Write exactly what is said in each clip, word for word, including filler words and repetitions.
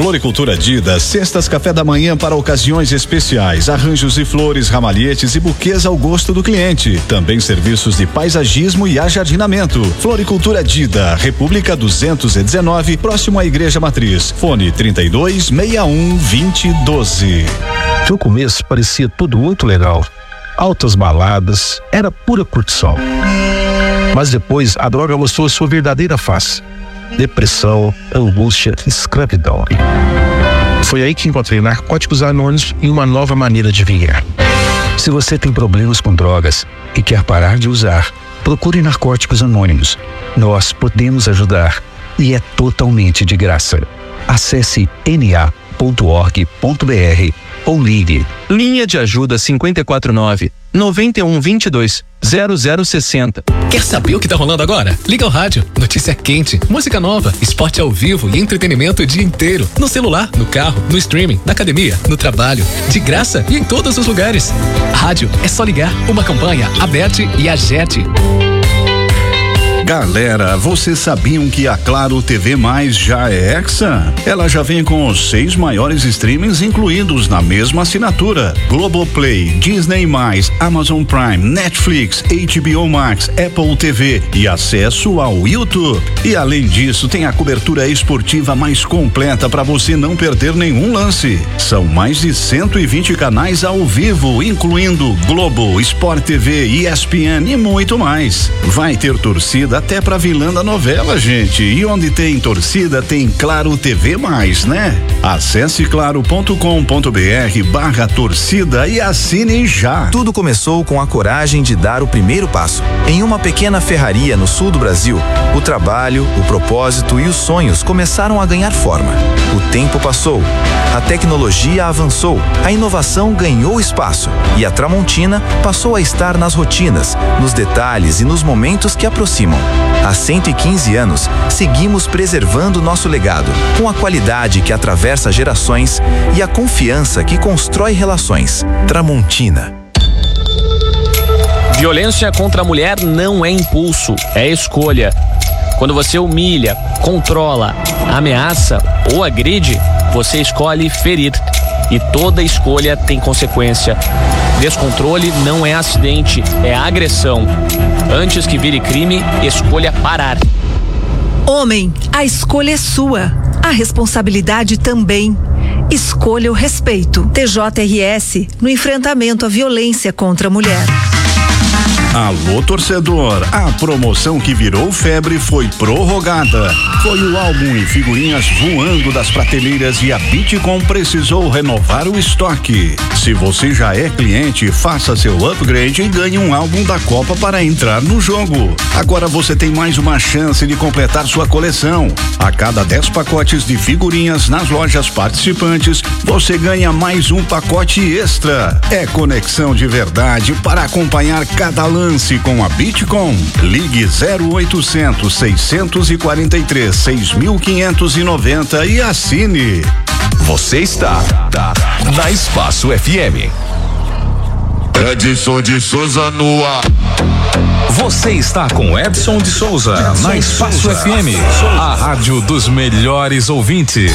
Floricultura Dida, cestas café da manhã para ocasiões especiais, arranjos e flores, ramalhetes e buquês ao gosto do cliente. Também serviços de paisagismo e ajardinamento. Floricultura Dida, República duzentos e dezenove, próximo à Igreja Matriz. Fone trinta e dois, sessenta e um, vinte, doze. No começo parecia tudo muito legal. Altas baladas, era pura curtição. Mas depois a droga mostrou sua verdadeira face. Depressão, angústia, escravidão. Foi aí que encontrei Narcóticos Anônimos e uma nova maneira de viver. Se você tem problemas com drogas e quer parar de usar, procure Narcóticos Anônimos. Nós podemos ajudar e é totalmente de graça. Acesse n a ponto org ponto b r ou ligue. Linha de ajuda cinco quatro nove, nove um dois dois, zero zero seis zero. Quer saber o que tá rolando agora? Liga o rádio, notícia quente, música nova, esporte ao vivo e entretenimento o dia inteiro. No celular, no carro, no streaming, na academia, no trabalho, de graça e em todos os lugares. Rádio, é só ligar. Uma campanha, Aberte e Agete. Galera, vocês sabiam que a Claro T V Mais já é Hexa? Ela já vem com os seis maiores streamings incluídos na mesma assinatura: Globoplay, Disney mais, Amazon Prime, Netflix, H B O Max, Apple T V e acesso ao YouTube. E além disso, tem a cobertura esportiva mais completa para você não perder nenhum lance. São mais de cento e vinte canais ao vivo, incluindo Globo, Sport T V, E S P N e muito mais. Vai ter torcida até pra vilã da novela, gente. E onde tem torcida, tem Claro T V mais, né? Acesse claro ponto com ponto b r barra torcida e assine já. Tudo começou com a coragem de dar o primeiro passo. Em uma pequena ferraria no sul do Brasil, o trabalho, o propósito e os sonhos começaram a ganhar forma. O tempo passou, a tecnologia avançou, a inovação ganhou espaço e a Tramontina passou a estar nas rotinas, nos detalhes e nos momentos que aproximam. Há cento e quinze anos, seguimos preservando nosso legado, com a qualidade que atravessa gerações e a confiança que constrói relações. Tramontina. Violência contra a mulher não é impulso, é escolha. Quando você humilha, controla, ameaça ou agride, você escolhe ferir. E toda escolha tem consequência. Descontrole não é acidente, é agressão. Antes que vire crime, escolha parar. Homem, a escolha é sua. A responsabilidade também. Escolha o respeito. T J R S no enfrentamento à violência contra a mulher. Alô, torcedor, a promoção que virou febre foi prorrogada. Foi o álbum e figurinhas voando das prateleiras e a Bitcom precisou renovar o estoque. Se você já é cliente, faça seu upgrade e ganhe um álbum da Copa para entrar no jogo. Agora você tem mais uma chance de completar sua coleção. A cada dez pacotes de figurinhas nas lojas participantes, você ganha mais um pacote extra. É conexão de verdade para acompanhar cada lance com a Bitcom. Ligue zero oitocentos, seiscentos e quarenta e três, seis mil quinhentos e noventa e assine. Você está tá, na Espaço F M. Edson de Souza no ar. Você está com Edson de Souza na Espaço F M, a rádio dos melhores ouvintes.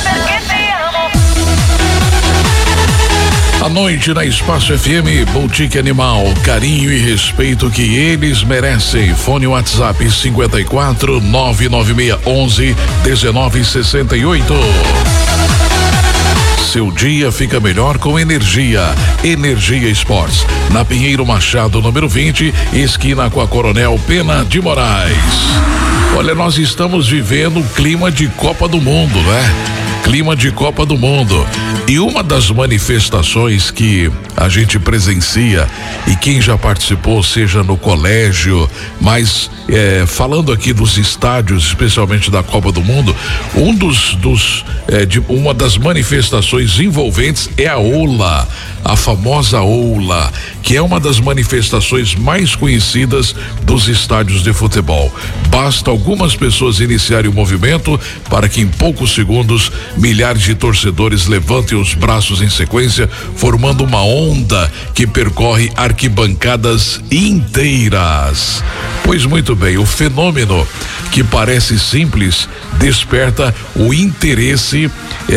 À noite na Espaço F M, Boutique Animal, carinho e respeito que eles merecem. Fone WhatsApp cinquenta e quatro, nove nove seis onze, dezenove sessenta e oito. Seu dia fica melhor com energia. Energia Esportes. Na Pinheiro Machado, número vinte, esquina com a Coronel Pena de Moraes. Olha, nós estamos vivendo o clima de Copa do Mundo, né? Clima de Copa do Mundo. E uma das manifestações que a gente presencia, e quem já participou, seja no colégio, mas é, falando aqui dos estádios, especialmente da Copa do Mundo, um dos, dos é, de, uma das manifestações envolventes é a Ola, a famosa Ola, que é uma das manifestações mais conhecidas dos estádios de futebol. Basta algumas pessoas iniciarem o movimento para que em poucos segundos milhares de torcedores levantem os braços em sequência, formando uma onda que percorre arquibancadas inteiras. Pois muito bem, o fenômeno que parece simples desperta o interesse